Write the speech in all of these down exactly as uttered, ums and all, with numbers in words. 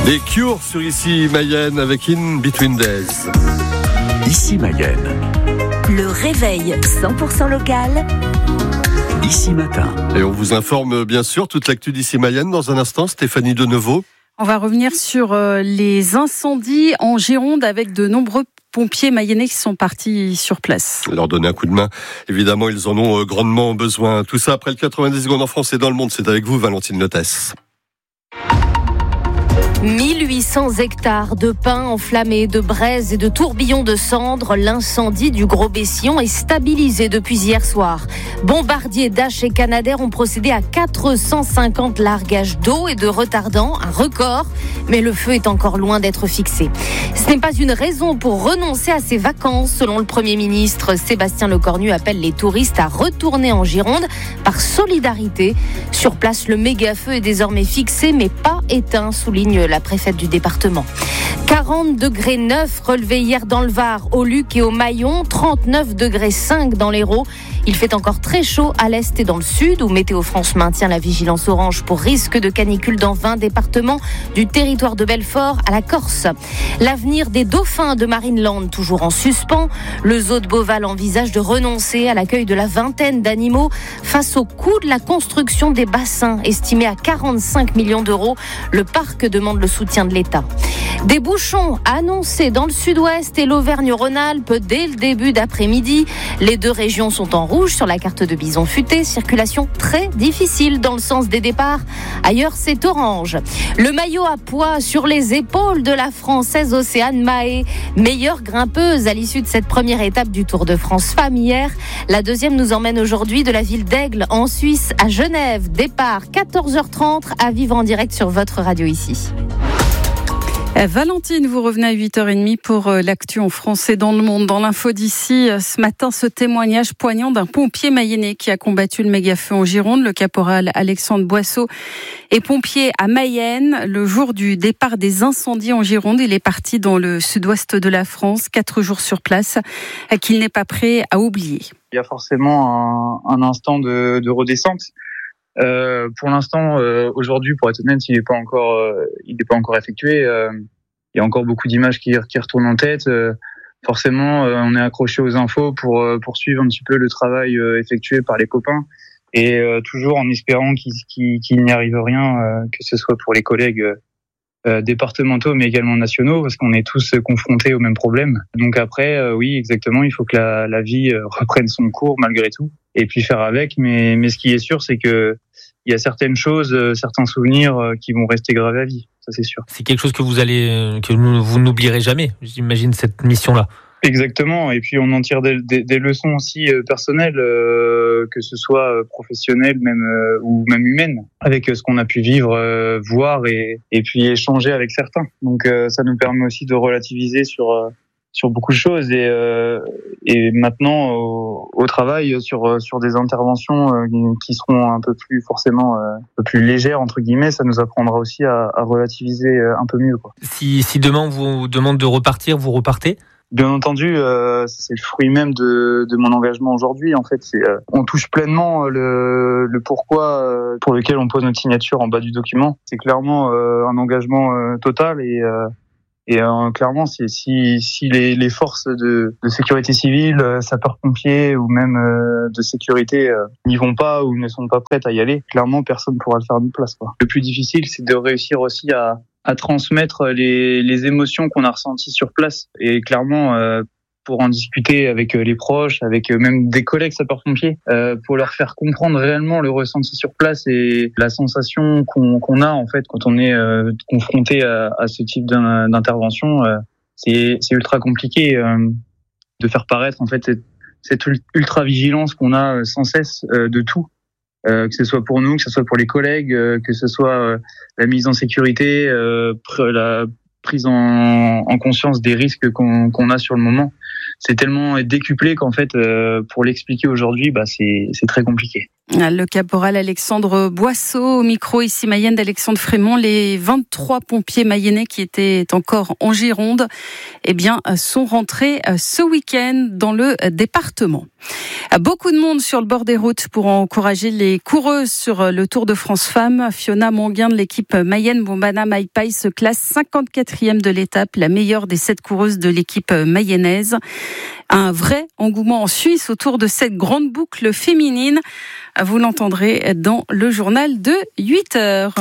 Les Cures sur Ici Mayenne avec In Between Days. Ici Mayenne. Le réveil cent pour cent local. Ici Matin. Et on vous informe bien sûr toute l'actu d'Ici Mayenne dans un instant. Stéphanie Deneuveau. On va revenir sur les incendies en Gironde avec de nombreux pompiers mayennais qui sont partis sur place. Leur donner un coup de main. Évidemment, ils en ont grandement besoin. Tout ça après le quatre-vingt-dix secondes en France et dans le monde. C'est avec vous, Valentine Lotès. mille huit cents hectares de pins enflammés, de braises et de tourbillons de cendres. L'incendie du Gros Bessillon est stabilisé depuis hier soir. Bombardier, Dash et Canadair ont procédé à quatre cent cinquante largages d'eau et de retardants, un record. Mais le feu est encore loin d'être fixé. Ce n'est pas une raison pour renoncer à ses vacances. Selon le Premier ministre, Sébastien Lecornu appelle les touristes à retourner en Gironde par solidarité. Sur place, le méga-feu est désormais fixé mais pas éteint, souligne la préfète du département. quarante degrés neuf relevés hier dans le Var, au Luc et au Maillon, trente-neuf degrés cinq dans l'Hérault. Il fait encore très chaud à l'est et dans le sud, où Météo France maintient la vigilance orange pour risque de canicule dans vingt départements, du territoire de Belfort à la Corse. L'avenir des dauphins de Marineland, toujours en suspens. Le zoo de Beauval envisage de renoncer à l'accueil de la vingtaine d'animaux face au coût de la construction des bassins, estimé à quarante-cinq millions d'euros. Le parc demande le soutien de l'État. Des bouchons annoncés dans le sud-ouest et l'Auvergne-Rhône-Alpes dès le début d'après-midi. Les deux régions sont en rouge sur la carte de Bison Futé. Circulation très difficile dans le sens des départs. Ailleurs, c'est orange. Le maillot à poids sur les épaules de la Française Océane Mahé. Meilleure grimpeuse à l'issue de cette première étape du Tour de France Femmes hier. La deuxième nous emmène aujourd'hui de la ville d'Aigle en Suisse à Genève. Départ quatorze heures trente à vivre en direct sur votre radio ici. Valentine, vous revenez à huit heures trente pour l'actu en France et dans le monde. Dans l'info d'ici, ce matin, ce témoignage poignant d'un pompier mayennais qui a combattu le méga-feu en Gironde. Le caporal Alexandre Boisseau est pompier à Mayenne. Le jour du départ des incendies en Gironde, il est parti dans le sud-ouest de la France, quatre jours sur place, qu'il n'est pas prêt à oublier. Il y a forcément un, un instant de, de redescente. Euh, pour l'instant, euh, aujourd'hui, pour être honnête, il n'est pas encore, euh, il n'est pas encore effectué. Euh, il y a encore beaucoup d'images qui, qui retournent en tête. Euh, forcément, euh, on est accroché aux infos pour euh, poursuivre un petit peu le travail euh, effectué par les copains, et euh, toujours en espérant qu'il, qu'il, qu'il n'y arrive rien, euh, que ce soit pour les collègues euh, départementaux, mais également nationaux, parce qu'on est tous confrontés au même problème. Donc après, euh, oui, exactement, il faut que la, la vie reprenne son cours malgré tout, et puis faire avec. Mais, mais ce qui est sûr, c'est que il y a certaines choses, euh, certains souvenirs euh, qui vont rester gravés à vie. Ça, c'est sûr. C'est quelque chose que vous allez, que vous n'oublierez jamais, j'imagine, cette mission-là. Exactement. Et puis, on en tire des, des, des leçons aussi euh, personnelles, euh, que ce soit euh, professionnelles, même euh, ou même humaines, avec euh, ce qu'on a pu vivre, euh, voir et, et puis échanger avec certains. Donc, euh, ça nous permet aussi de relativiser sur euh, sur beaucoup de choses, et euh, et maintenant au, au travail sur sur des interventions euh, qui seront un peu plus forcément euh, un peu plus légères entre guillemets, ça nous apprendra aussi à, à relativiser un peu mieux, quoi. Si si demain on vous demande de repartir, vous repartez ? Bien entendu, euh, c'est le fruit même de, de mon engagement aujourd'hui. En fait, c'est, euh, on touche pleinement le, le pourquoi euh, pour lequel on pose notre signature en bas du document. C'est clairement euh, un engagement euh, total, et euh, Et euh, clairement, c'est, si, si les, les forces de, de sécurité civile, euh, sapeurs-pompiers ou même euh, de sécurité euh, n'y vont pas ou ne sont pas prêtes à y aller, clairement, personne ne pourra le faire de place, quoi. Le plus difficile, c'est de réussir aussi à, à transmettre les, les émotions qu'on a ressenties sur place. Et clairement, euh, pour en discuter avec les proches, avec même des collègues sapeurs-pompiers, euh, pour leur faire comprendre réellement le ressenti sur place et la sensation qu'on, qu'on a en fait quand on est euh, confronté à, à ce type d'intervention. Euh, c'est, c'est ultra compliqué euh, de faire paraître en fait cette, cette ultra vigilance qu'on a sans cesse euh, de tout, euh, que ce soit pour nous, que ce soit pour les collègues, euh, que ce soit euh, la mise en sécurité, euh, la prise en, en conscience des risques qu'on, qu'on a sur le moment. C'est tellement décuplé qu'en fait, euh, pour l'expliquer aujourd'hui, bah, c'est, c'est très compliqué. Le caporal Alexandre Boisseau, au micro ici Mayenne d'Alexandre Frémont. Les vingt-trois pompiers mayennais qui étaient encore en Gironde, eh bien, sont rentrés ce week-end dans le département. Beaucoup de monde sur le bord des routes pour encourager les coureuses sur le Tour de France Femmes. Fiona Monguin de l'équipe Mayenne Bombana Maipai se classe cinquante-quatrième de l'étape, la meilleure des sept coureuses de l'équipe mayonnaise. Un vrai engouement en Suisse autour de cette grande boucle féminine. Vous l'entendrez dans le journal de huit heures.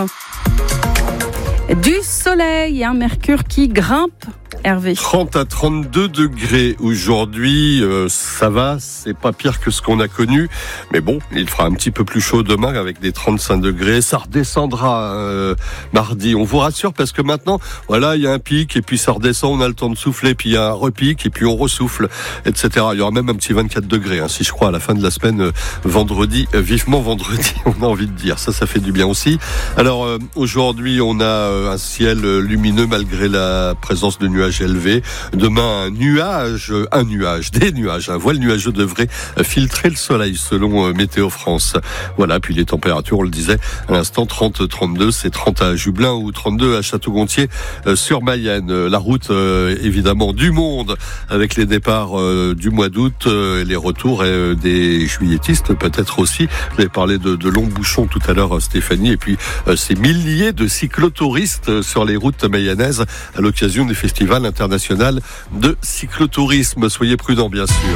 Du soleil, un mercure qui grimpe. Hervé. trente à trente-deux degrés aujourd'hui, euh, ça va, c'est pas pire que ce qu'on a connu, mais bon, il fera un petit peu plus chaud demain avec des trente-cinq degrés, ça redescendra euh, mardi, on vous rassure parce que maintenant, voilà, il y a un pic et puis ça redescend, on a le temps de souffler, puis il y a un repic et puis on ressouffle, et cetera. Il y aura même un petit vingt-quatre degrés, hein, si je crois, à la fin de la semaine, euh, vendredi, euh, vivement vendredi, on a envie de dire, ça, ça fait du bien aussi. Alors euh, aujourd'hui, on a euh, un ciel lumineux malgré la présence de nuages élevé. Demain, un nuage, un nuage, des nuages, un voile nuageux devrait filtrer le soleil selon Météo France. Voilà, puis les températures, on le disait à l'instant, trente à trente-deux, c'est trente à Jublin ou trente-deux à Château-Gontier euh, sur Mayenne. La route, euh, évidemment, du monde avec les départs euh, du mois d'août, euh, les retours euh, des juilletistes peut-être aussi. Vous avez parlé de, de longs bouchons tout à l'heure, Stéphanie, et puis euh, ces milliers de cyclotouristes sur les routes mayennaises à l'occasion du festival international de cyclotourisme. Soyez prudents, bien sûr.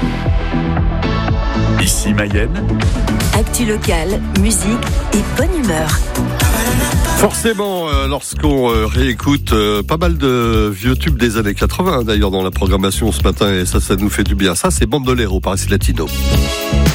Ici Mayenne. Actu locale, musique et bonne humeur. Forcément, euh, lorsqu'on euh, réécoute euh, pas mal de vieux tubes des années quatre-vingts, d'ailleurs, dans la programmation ce matin, et ça, ça nous fait du bien. Ça, c'est Bandolero par Latino.